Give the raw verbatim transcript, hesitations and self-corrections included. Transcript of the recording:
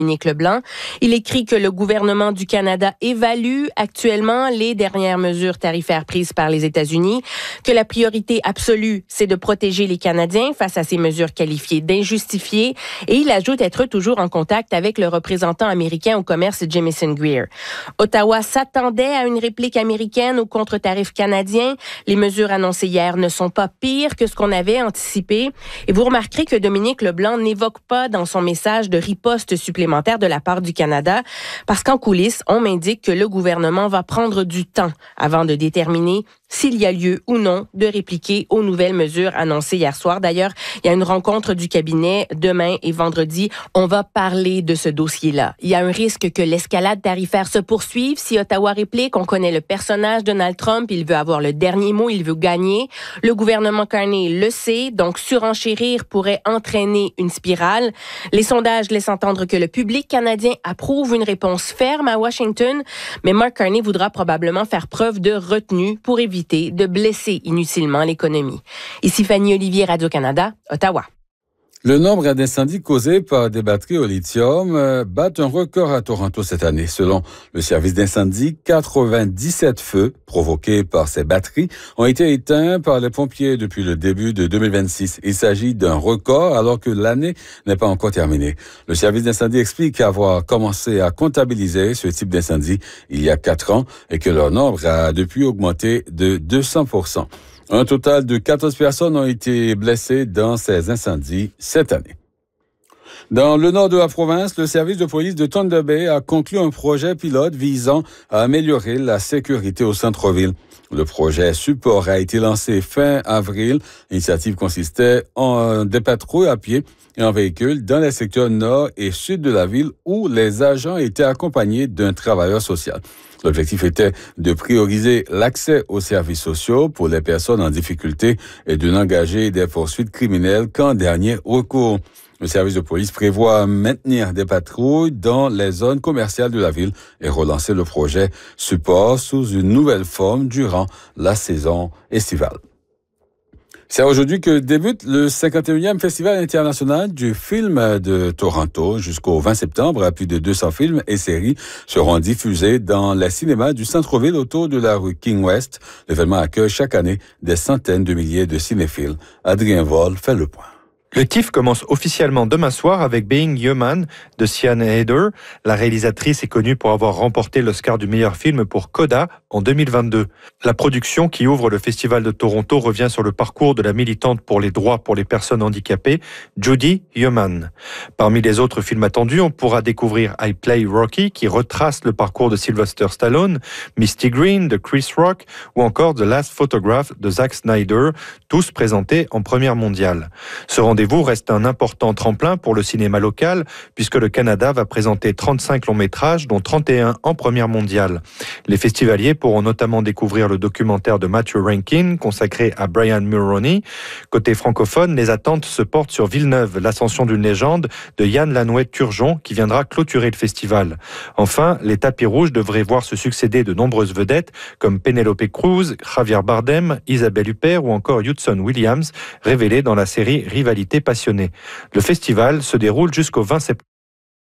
Dominique Leblanc. Il écrit que le gouvernement du Canada évalue actuellement les dernières mesures tarifaires prises par les États-Unis, que la priorité absolue, c'est de protéger les Canadiens face à ces mesures qualifiées d'injustifiées, et il ajoute être toujours en contact avec le représentant américain au commerce Jamieson Greer. Ottawa s'attendait à une réplique américaine aux contre-tarifs canadiens. Les mesures annoncées hier ne sont pas pires que ce qu'on avait anticipé. Et vous remarquerez que Dominique Leblanc n'évoque pas dans son message de riposte supplémentaire de la part du Canada, parce qu'en coulisses, on m'indique que le gouvernement va prendre du temps avant de déterminer s'il y a lieu ou non de répliquer aux nouvelles mesures annoncées hier soir. D'ailleurs, il y a une rencontre du cabinet demain et vendredi. On va parler de ce dossier-là. Il y a un risque que l'escalade tarifaire se poursuive si Ottawa réplique. On connaît le personnage Donald Trump. Il veut avoir le dernier mot. Il veut gagner. Le gouvernement Carney le sait. Donc, surenchérir pourrait entraîner une spirale. Les sondages laissent entendre que le public canadien approuve une réponse ferme à Washington. Mais Mark Carney voudra probablement faire preuve de retenue pour éviter de blesser inutilement l'économie. Ici Fanny Olivier, Radio-Canada, Ottawa. Le nombre d'incendies causés par des batteries au lithium euh, bat un record à Toronto cette année. Selon le service d'incendie, quatre-vingt-dix-sept feux provoqués par ces batteries ont été éteints par les pompiers depuis le début de deux mille vingt-six. Il s'agit d'un record alors que l'année n'est pas encore terminée. Le service d'incendie explique avoir commencé à comptabiliser ce type d'incendie il y a quatre ans et que leur nombre a depuis augmenté de deux cents pour cent. Un total de quatorze personnes ont été blessées dans ces incendies cette année. Dans le nord de la province, le service de police de Thunder Bay a conclu un projet pilote visant à améliorer la sécurité au centre-ville. Le projet Support a été lancé fin avril. L'initiative consistait en des patrouilles à pied et en véhicule dans les secteurs nord et sud de la ville où les agents étaient accompagnés d'un travailleur social. L'objectif était de prioriser l'accès aux services sociaux pour les personnes en difficulté et de n'engager des poursuites criminelles qu'en dernier recours. Le service de police prévoit maintenir des patrouilles dans les zones commerciales de la ville et relancer le projet Support sous une nouvelle forme durant la saison estivale. C'est aujourd'hui que débute le cinquante et unième Festival international du film de Toronto. Jusqu'au vingt septembre, plus de deux cents films et séries seront diffusés dans les cinémas du centre-ville autour de la rue King West. L'événement accueille chaque année des centaines de milliers de cinéphiles. Adrien Vol fait le point. Le T I F commence officiellement demain soir avec Being Human de Sian Heder. La réalisatrice est connue pour avoir remporté l'Oscar du meilleur film pour Coda en deux mille vingt-deux. La production qui ouvre le Festival de Toronto revient sur le parcours de la militante pour les droits pour les personnes handicapées, Judy Human. Parmi les autres films attendus, on pourra découvrir I Play Rocky qui retrace le parcours de Sylvester Stallone, Misty Green de Chris Rock ou encore The Last Photograph de Zack Snyder, tous présentés en première mondiale. Ce rendez-vous reste un important tremplin pour le cinéma local, puisque le Canada va présenter trente-cinq longs métrages, dont trente et un en première mondiale. Les festivaliers pourront notamment découvrir le documentaire de Matthew Rankin, consacré à Brian Mulroney. Côté francophone, les attentes se portent sur Villeneuve, l'ascension d'une légende de Yann Lanouet-Turgeon, qui viendra clôturer le festival. Enfin, les tapis rouges devraient voir se succéder de nombreuses vedettes, comme Penelope Cruz, Javier Bardem, Isabelle Huppert ou encore Hudson Williams, révélés dans la série Rivalité passionnée. Le festival se déroule jusqu'au vingt septembre.